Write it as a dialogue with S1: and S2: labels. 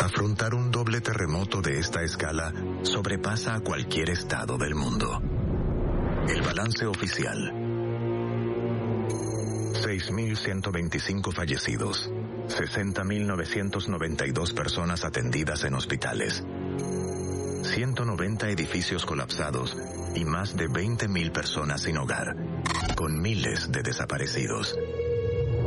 S1: Afrontar un doble terremoto de esta escala sobrepasa a cualquier estado del mundo. El balance oficial: 6.125 fallecidos, 60.992 personas atendidas en hospitales, 190 edificios colapsados y más de 20.000 personas sin hogar, con miles de desaparecidos.